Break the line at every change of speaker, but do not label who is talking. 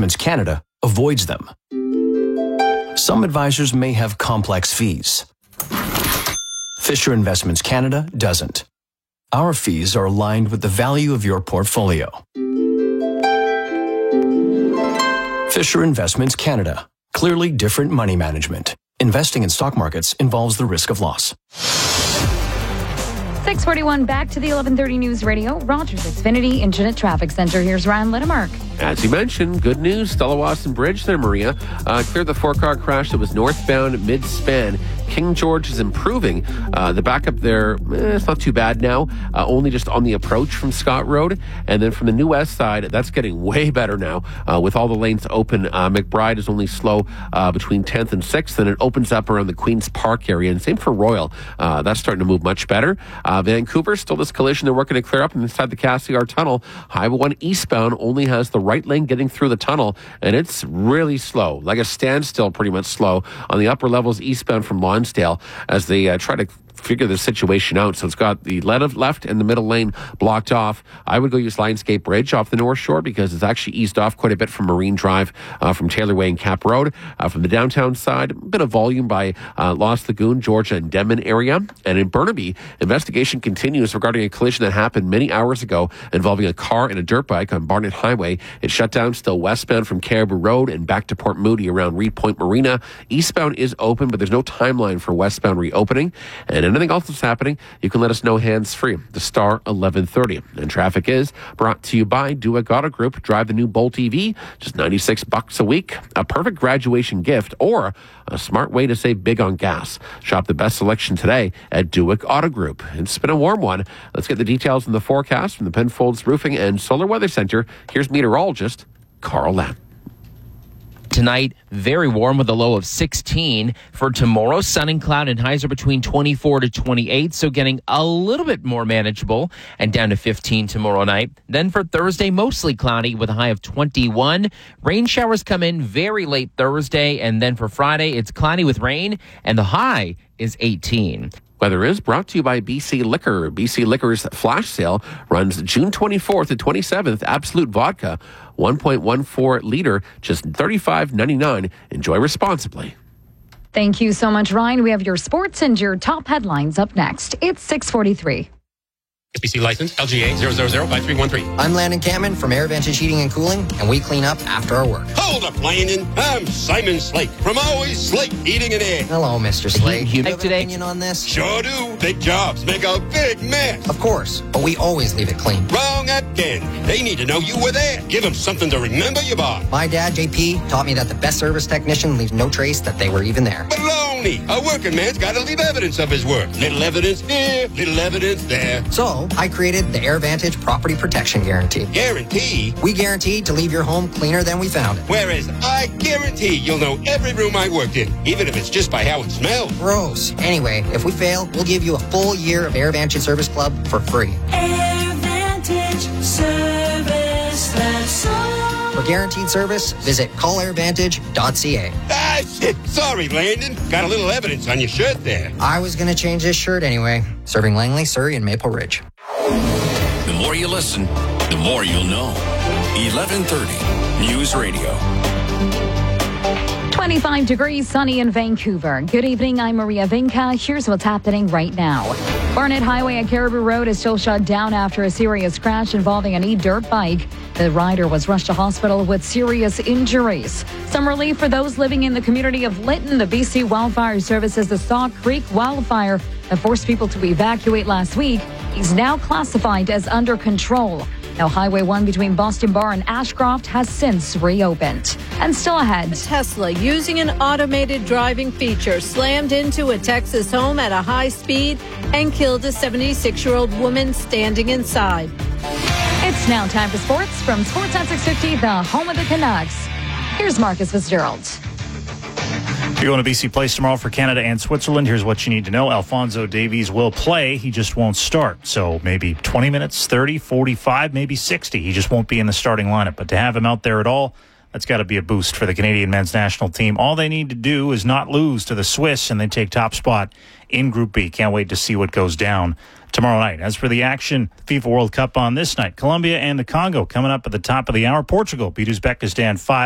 Investments Canada avoids them. Some advisors may have complex fees. Fisher Investments Canada doesn't. Our fees are aligned with the value of your portfolio. Fisher Investments Canada. Clearly different money management. Investing in stock markets involves the risk of loss.
6:41, back to the 11:30 News Radio. Rogers Xfinity Infinite Traffic Center. Here's Ryan Littimark.
As you mentioned, good news. Stella Wasson Bridge there, Maria. Cleared the four-car crash that was northbound mid-span. King George is improving. The backup there, it's not too bad now. Only just on the approach from Scott Road. And then from the New West side, that's getting way better now. With all the lanes open, McBride is only slow between 10th and 6th. And it opens up around the Queen's Park area. And same for Royal. That's starting to move much better. Vancouver, still this collision they're working to clear up inside the Cassiar Tunnel. Highway 1 eastbound only has the right lane getting through the tunnel, and it's really slow, like a standstill, pretty much slow on the upper levels eastbound from Lonsdale as they try to figure the situation out. So it's got the left and the middle lane blocked off. I would go use Lionsgate Bridge off the North Shore because it's actually eased off quite a bit from Marine Drive, from Taylor Way and Cap Road. From the downtown side, a bit of volume by Lost Lagoon, Georgia and Denman area. And in Burnaby, investigation continues regarding a collision that happened many hours ago involving a car and a dirt bike on Barnett Highway. It shut down still westbound from Caribou Road and back to Port Moody around Reed Point Marina. Eastbound is open, but there's no timeline for westbound reopening. And anything else that's happening, you can let us know hands-free. The star 1130. And traffic is brought to you by Dueck Auto Group. Drive the new Bolt EV, just $96 a week. A perfect graduation gift or a smart way to save big on gas. Shop the best selection today at Dueck Auto Group. It's been a warm one. Let's get the details in the forecast from the Penfolds Roofing and Solar Weather Center. Here's meteorologist Carl Lamb.
Tonight, very warm with a low of 16. For tomorrow, sun and cloud and highs are between 24 to 28, so getting a little bit more manageable and down to 15 tomorrow night. Then for Thursday, mostly cloudy with a high of 21. Rain showers come in very late Thursday, and then for Friday, it's cloudy with rain, and the high is 18.
Weather is brought to you by BC Liquor. BC Liquor's flash sale runs June 24th to 27th. Absolute vodka, 1.14 liter, just $35.99. Enjoy responsibly.
Thank you so much, Ryan. We have your sports and your top headlines up next. It's 6:43.
SBC license LGA 0005313.
I'm Landon Cameron from AirVantage Heating and Cooling, and we clean up after our work.
Hold up, Landon. I'm Simon Slate from Always Slate Heating and Air.
Hello, Mr. Slate.
You
have an
today?
opinion on this?
Sure do. Big jobs make a big mess.
Of course, but we always leave it clean.
Wrong again. They need to know you were there. Give them something to remember you by.
My dad, JP, taught me that the best service technician leaves no trace that they were even there.
Baloney. A working man's got to leave evidence of his work. Little evidence here, little evidence there.
So, I created the AirVantage Property Protection Guarantee.
Guarantee?
We guarantee to leave your home cleaner than we found it.
Whereas I guarantee you'll know every room I worked in, even if it's just by how it smells.
Gross. Anyway, if we fail, we'll give you a full year of AirVantage Service Club for free.
AirVantage Service, that's all.
For guaranteed service, visit callairvantage.ca.
Ah, shit. Sorry, Landon. Got a little evidence on your shirt there.
I was going to change this shirt anyway. Serving Langley, Surrey, and Maple Ridge.
The more you listen, the more you'll know. 1130 News Radio.
25 degrees, sunny in Vancouver. Good evening, I'm Maria Vinca. Here's what's happening right now. Barnett Highway at Caribou Road is still shut down after a serious crash involving an e-dirt bike. The rider was rushed to hospital with serious injuries. Some relief for those living in the community of Lytton. The BC Wildfire Services, the Saw Creek wildfire that forced people to evacuate last week, is now classified as under control. Now, Highway 1 between Boston Bar and Ashcroft has since reopened. And still ahead.
Tesla, using an automated driving feature, slammed into a Texas home at a high speed and killed a 76-year-old woman standing inside.
It's now time for sports from Sportsnet 650, the home of the Canucks. Here's Marcus Fitzgerald.
If you're going to BC Place tomorrow for Canada and Switzerland, here's what you need to know. Alphonso Davies will play. He just won't start. So maybe 20 minutes, 30, 45, maybe 60. He just won't be in the starting lineup. But to have him out there at all, that's got to be a boost for the Canadian men's national team. All they need to do is not lose to the Swiss, and they take top spot in Group B. Can't wait to see what goes down tomorrow night. As for the action, FIFA World Cup on this night, Colombia and the Congo coming up at the top of the hour. Portugal beat Uzbekistan 5.